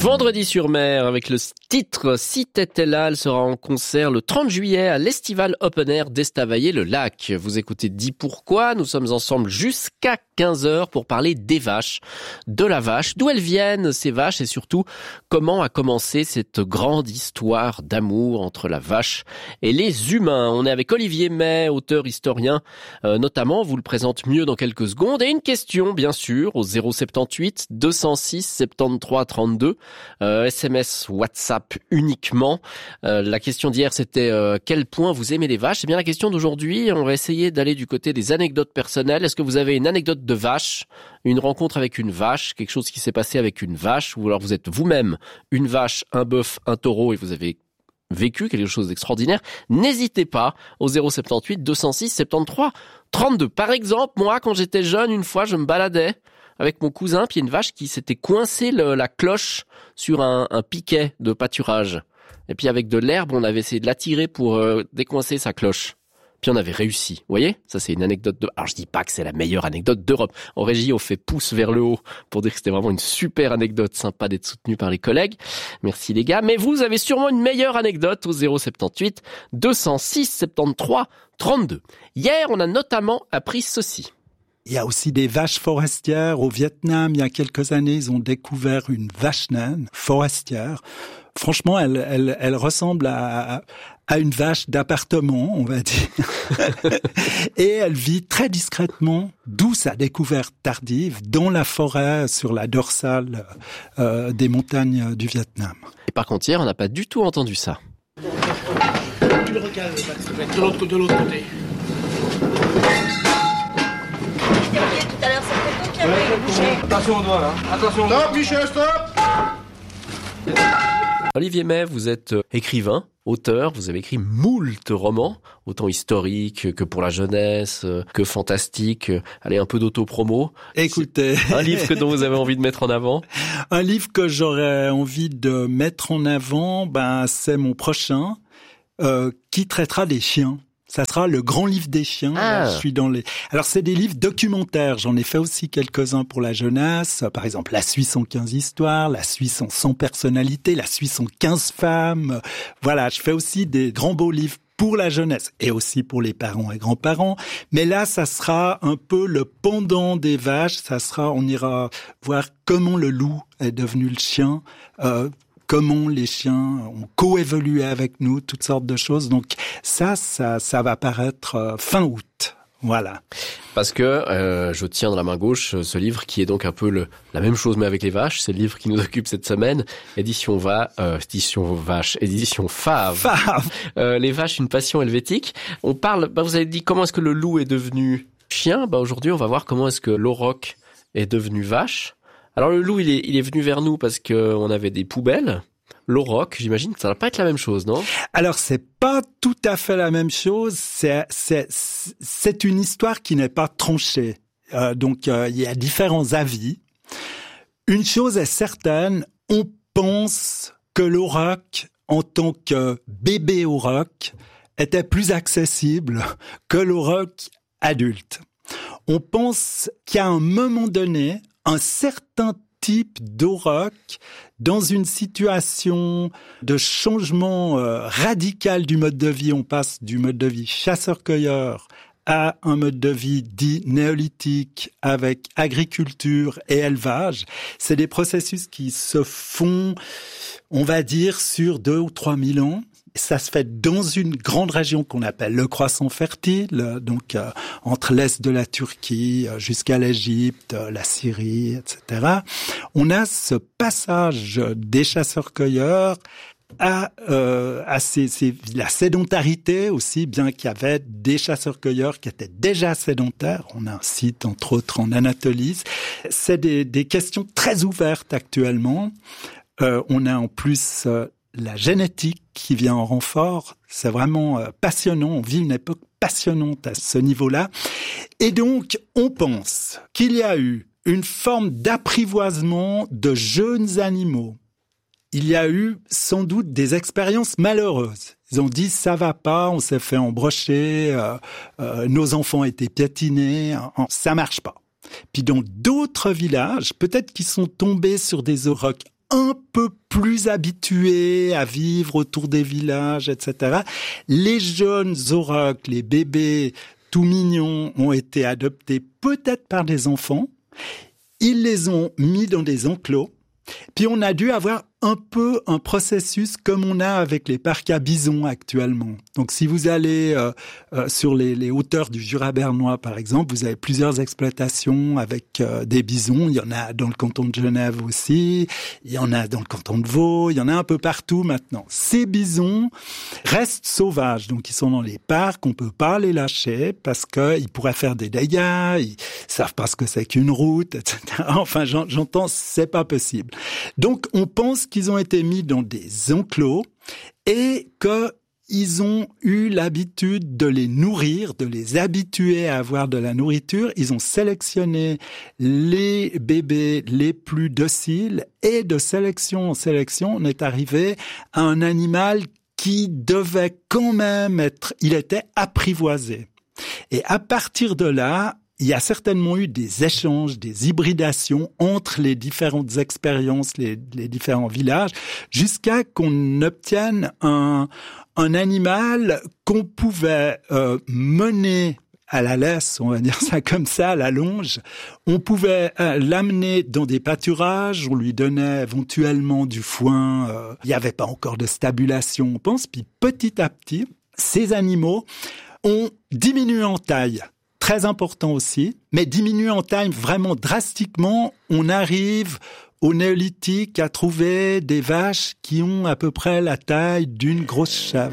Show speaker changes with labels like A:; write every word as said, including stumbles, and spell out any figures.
A: Vendredi sur mer avec le titre Si t'étais là, elle sera en concert le trente juillet à l'Estival Open Air d'Estavayer-le-Lac. Vous écoutez Dis pourquoi, nous sommes ensemble jusqu'à quinze heures pour parler des vaches, de la vache, d'où elles viennent ces vaches et surtout comment a commencé cette grande histoire d'amour entre la vache et les humains. On est avec Olivier May, auteur historien euh, notamment, vous le présente mieux dans quelques secondes et une question bien sûr au zéro soixante-dix-huit deux cent six soixante-treize trente-deux. Euh, S M S, WhatsApp uniquement. Euh, la question d'hier, c'était euh, quel point vous aimez les vaches ? Eh bien, la question d'aujourd'hui, on va essayer d'aller du côté des anecdotes personnelles. Est-ce que vous avez une anecdote de vache, une rencontre avec une vache, quelque chose qui s'est passé avec une vache, ou alors vous êtes vous-même une vache, un bœuf, un taureau et vous avez vécu quelque chose d'extraordinaire? N'hésitez pas au zéro soixante-dix-huit deux cent six soixante-treize trente-deux. Par exemple, moi, quand j'étais jeune, une fois, je me baladais avec mon cousin, puis il y a une vache qui s'était coincée le, la cloche sur un, un piquet de pâturage. Et puis avec de l'herbe, on avait essayé de l'attirer pour euh, décoincer sa cloche. Puis on avait réussi. Vous voyez ? Ça, c'est une anecdote de... Alors, je dis pas que c'est la meilleure anecdote d'Europe. En régie, on fait pouce vers le haut pour dire que c'était vraiment une super anecdote. Sympa d'être soutenu par les collègues. Merci les gars. Mais vous avez sûrement une meilleure anecdote au zéro soixante-dix-huit deux cent six soixante-treize trente-deux. Hier, on a notamment appris ceci.
B: Il y a aussi des vaches forestières. Au Vietnam, il y a quelques années, ils ont découvert une vache naine forestière. Franchement, elle, elle, elle ressemble à, à une vache d'appartement, on va dire. Et elle vit très discrètement, d'où sa découverte tardive, dans la forêt, sur la dorsale euh, des montagnes du Vietnam.
A: Et par contre, hier, on n'a pas du tout entendu ça.
C: Tu le recales, de l'autre, de l'autre côté.
D: Tout à l'heure, c'est toi qui avais bougé.
C: Attention au doigt là. Attention au doigt. Stop, Michel, stop.
A: Olivier May, vous êtes écrivain, auteur, vous avez écrit moult romans, autant historiques que pour la jeunesse, que fantastiques. Allez, un peu d'autopromo.
B: Écoutez.
A: Un livre que dont vous avez envie de mettre en avant?
B: Un livre que j'aurais envie de mettre en avant, ben, c'est mon prochain, euh, qui traitera des chiens. Ça sera le grand livre des chiens.
A: Ah.
B: Là, je suis dans les. Alors c'est des livres documentaires. J'en ai fait aussi quelques-uns pour la jeunesse. Par exemple, La Suisse en quinze histoires, La Suisse en cent personnalités, La Suisse en quinze femmes. Voilà, je fais aussi des grands beaux livres pour la jeunesse et aussi pour les parents et grands-parents. Mais là, ça sera un peu le pendant des vaches. Ça sera, on ira voir comment le loup est devenu le chien. Euh, Comment les chiens ont coévolué avec nous, toutes sortes de choses. Donc ça, ça, ça va paraître fin août. Voilà.
A: Parce que euh, je tiens dans la main gauche ce livre qui est donc un peu le, la même chose mais avec les vaches. C'est le livre qui nous occupe cette semaine. Édition Va, euh, édition Vache, édition Fave.
B: Fave.
A: Euh, les vaches, une passion helvétique. On parle. Bah, vous avez dit comment est-ce que le loup est devenu chien. Bah aujourd'hui, on va voir comment est-ce que l'auroch est devenu vache. Alors le loup, il est, il est venu vers nous parce que on avait des poubelles. L'auroch, j'imagine que ça va pas être la même chose, non ?
B: Alors c'est pas tout à fait la même chose. C'est c'est c'est une histoire qui n'est pas tranchée. Euh, donc euh, il y a différents avis. Une chose est certaine, on pense que l'auroch, en tant que bébé auroch, était plus accessible que l'auroch adulte. On pense qu'à un moment donné, un certain type d'auroch, dans une situation de changement euh, radical du mode de vie, on passe du mode de vie chasseur-cueilleur à un mode de vie dit néolithique avec agriculture et élevage. C'est des processus qui se font, on va dire, sur deux ou trois mille ans. Ça se fait dans une grande région qu'on appelle le croissant fertile, donc euh, entre l'est de la Turquie jusqu'à l'Égypte, la Syrie, et cetera. On a ce passage des chasseurs-cueilleurs à, euh, à ces, ces, la sédentarité aussi, bien qu'il y avait des chasseurs-cueilleurs qui étaient déjà sédentaires. On a un site, entre autres, en Anatolie. C'est des, des questions très ouvertes actuellement. Euh, on a en plus... Euh, la génétique qui vient en renfort, c'est vraiment euh, passionnant. On vit une époque passionnante à ce niveau-là. Et donc, on pense qu'il y a eu une forme d'apprivoisement de jeunes animaux. Il y a eu sans doute des expériences malheureuses. Ils ont dit, ça va pas, on s'est fait embrocher, euh, euh, nos enfants étaient piétinés, hein, ça marche pas. Puis dans d'autres villages, peut-être qu'ils sont tombés sur des aurochs un peu plus habitués à vivre autour des villages, et cetera. Les jeunes aurochs, les bébés tout mignons ont été adoptés peut-être par des enfants. Ils les ont mis dans des enclos. Puis on a dû avoir un peu un processus comme on a avec les parcs à bisons actuellement. Donc si vous allez euh, euh, sur les, les hauteurs du Jura bernois, par exemple, vous avez plusieurs exploitations avec euh, des bisons. Il y en a dans le canton de Genève aussi, il y en a dans le canton de Vaud, il y en a un peu partout maintenant. Ces bisons restent sauvages, donc ils sont dans les parcs, on peut pas les lâcher parce qu'ils pourraient faire des dégâts, ils savent pas ce que c'est qu'une route, et cetera. Enfin, j'entends, c'est pas possible. Donc on pense qu'ils ont été mis dans des enclos et qu'ils ont eu l'habitude de les nourrir, de les habituer à avoir de la nourriture. Ils ont sélectionné les bébés les plus dociles et de sélection en sélection, on est arrivé à un animal qui devait quand même être, il était apprivoisé. Et à partir de là, il y a certainement eu des échanges, des hybridations entre les différentes expériences, les, les différents villages, jusqu'à qu'on obtienne un, un animal qu'on pouvait euh, mener à la laisse, on va dire ça comme ça, à la longe. On pouvait euh, l'amener dans des pâturages, on lui donnait éventuellement du foin. Euh, il n'y avait pas encore de stabulation, on pense. Puis petit à petit, ces animaux ont diminué en taille. Très important aussi, mais diminue en taille vraiment drastiquement. On arrive au néolithique à trouver des vaches qui ont à peu près la taille d'une grosse chèvre.